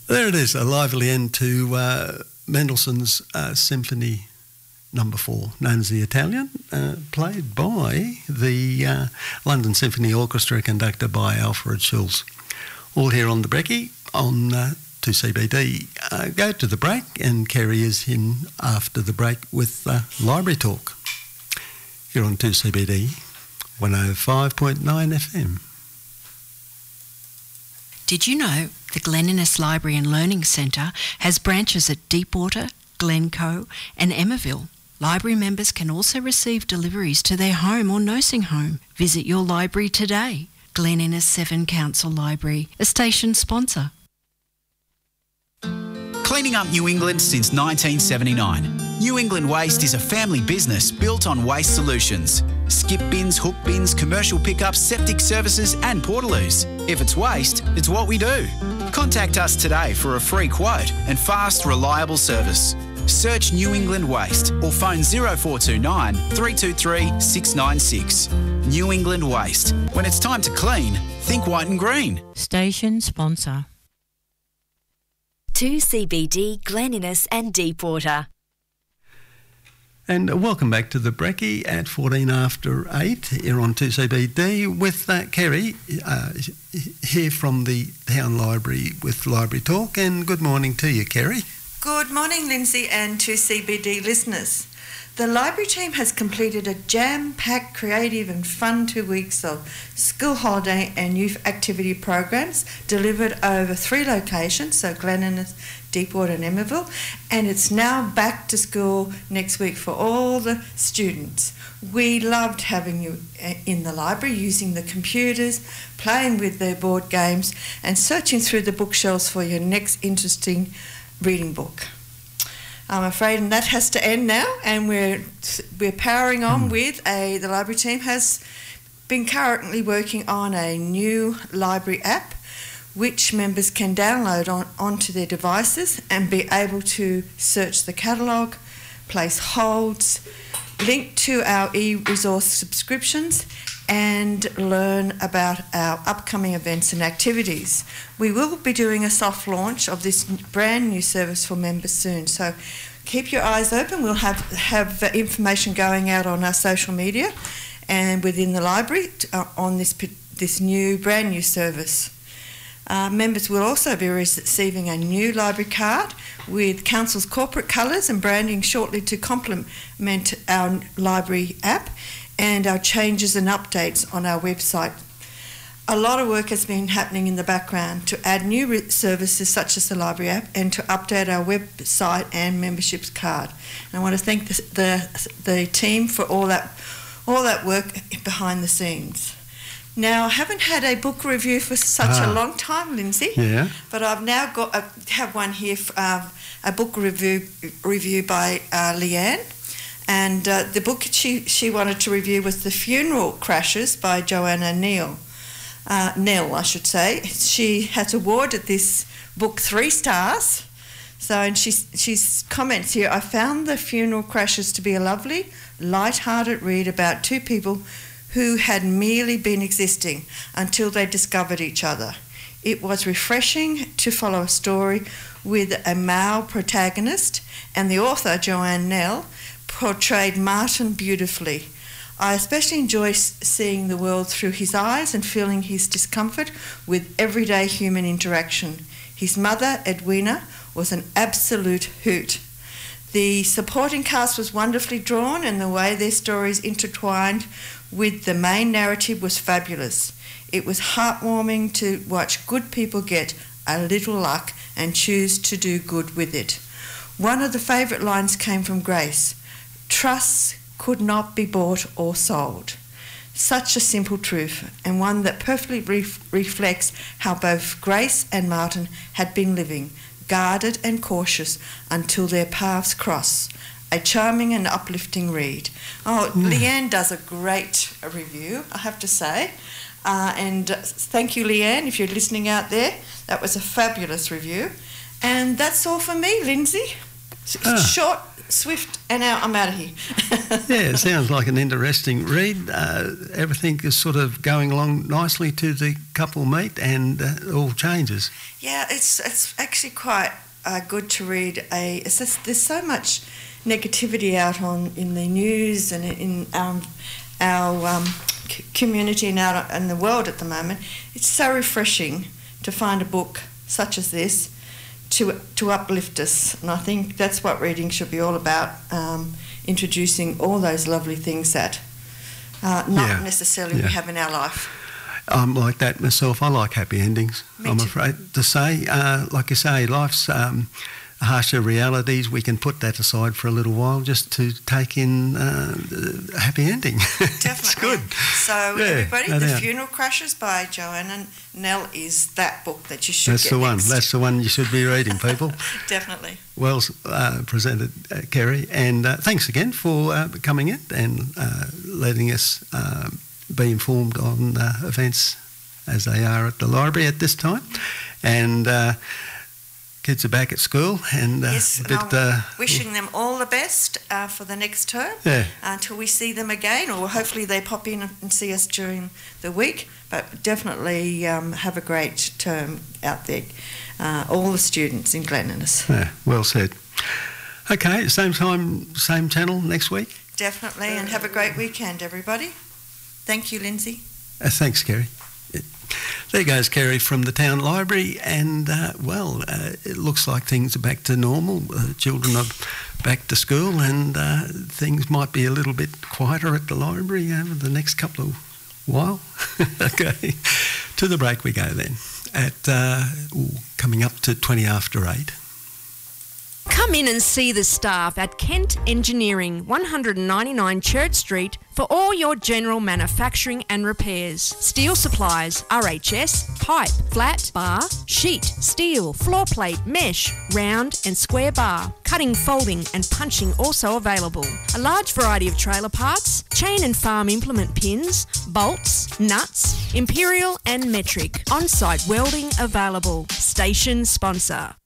There it is, a lively end to Mendelssohn's Symphony Number 4, known as the Italian, played by the London Symphony Orchestra, conducted by Alfred Schulz. All here on the Brekkie on 2CBD. Go to the break, and Kerry is in after the break with Library Talk here on 2CBD 105.9 FM. Did you know the Glen Innes Library and Learning Centre has branches at Deepwater, Glencoe and Emmaville? Library members can also receive deliveries to their home or nursing home. Visit your library today. Glen Innes 7 Council Library, a station sponsor. Cleaning up New England since 1979. New England Waste is a family business built on waste solutions. Skip bins, hook bins, commercial pickups, septic services and portaloos. If it's waste, it's what we do. Contact us today for a free quote and fast, reliable service. Search New England Waste or phone 0429 323 696. New England Waste. When it's time to clean, think white and green. Station sponsor. 2CBD, Glen Innes and Deepwater. And welcome back to the Brekkie at 14 after 8 here on 2CBD with Kerry here from the Town Library with Library Talk. And good morning to you, Kerry. Good morning, Lindsay and 2CBD listeners. The library team has completed a jam-packed, creative and fun 2 weeks of school holiday and youth activity programs delivered over 3 locations, so Glen Innes, Deepwater and Emmaville, and it's now back to school next week for all the students. We loved having you in the library, using the computers, playing with their board games and searching through the bookshelves for your next interesting reading book. I'm afraid that has to end now, and we're powering on with the library team has been currently working on a new library app which members can download onto their devices and be able to search the catalogue, place holds, link to our e-resource subscriptions and learn about our upcoming events and activities. We will be doing a soft launch of this brand new service for members soon, so keep your eyes open. We'll have information going out on our social media and within the library on this new brand new service. Members will also be receiving a new library card with Council's corporate colours and branding shortly to complement our library app and our changes and updates on our website. A lot of work has been happening in the background to add new services such as the library app and to update our website and memberships card. And I want to thank the team for all that work behind the scenes. Now, I haven't had a book review for such a long time, Lindsay. Yeah. But I've now have one here, a book review by Leanne. And the book she wanted to review was The Funeral Crashes by Joanna Nell, I should say. She has awarded this book 3 stars. So, and she's comments here, I found The Funeral Crashes to be a lovely, light-hearted read about 2 people who had merely been existing until they discovered each other. It was refreshing to follow a story with a male protagonist, and the author, Joanne Nell, portrayed Martin beautifully. I especially enjoy seeing the world through his eyes and feeling his discomfort with everyday human interaction. His mother, Edwina, was an absolute hoot. The supporting cast was wonderfully drawn, and the way their stories intertwined with the main narrative was fabulous. It was heartwarming to watch good people get a little luck and choose to do good with it. One of the favourite lines came from Grace. Trusts could not be bought or sold. Such a simple truth, and one that perfectly reflects how both Grace and Martin had been living, guarded and cautious until their paths cross. A charming and uplifting read. Leanne does a great review, I have to say. And thank you, Leanne, if you're listening out there. That was a fabulous review. And that's all for me, Lindsay. Short, swift, and I'm out of here. Yeah, it sounds like an interesting read. Everything is sort of going along nicely to the couple meet and all changes. Yeah, it's actually quite good to read. There's so much negativity out in the news and in our community and out in the world at the moment. It's so refreshing to find a book such as this to uplift us, and I think that's what reading should be all about, introducing all those lovely things that not necessarily we have in our life. I'm like that myself. I like happy endings, I'm afraid to say. Like you say, life's harsher realities. We can put that aside for a little while just to take in a happy ending. Definitely. It's good. So everybody, The Funeral Crushes by Joanna Nell is that book that you should That's get the one. next. That's the one you should be reading, people. Definitely. Well presented, Kerry. And thanks again for coming in and letting us be informed on events as they are at the library at this time. And kids are back at school and wishing them all the best for the next term until we see them again, or hopefully they pop in and see us during the week. But definitely have a great term out there, all the students in Glen Innes. Yeah, well said. Okay, same time, same channel next week? Definitely, and have a great weekend, everybody. Thank you, Lindsay. Thanks, Kerry. There goes Kerry from the Town Library, and it looks like things are back to normal. Children are back to school, and things might be a little bit quieter at the library over the next couple of while. Okay, to the break we go then. At coming up to 20 after 8. Come in and see the staff at Kent Engineering, 199 Church Street, for all your general manufacturing and repairs. Steel supplies, RHS, pipe, flat, bar, sheet, steel, floor plate, mesh, round and square bar. Cutting, folding and punching also available. A large variety of trailer parts, chain and farm implement pins, bolts, nuts, imperial and metric. On-site welding available. Station sponsor.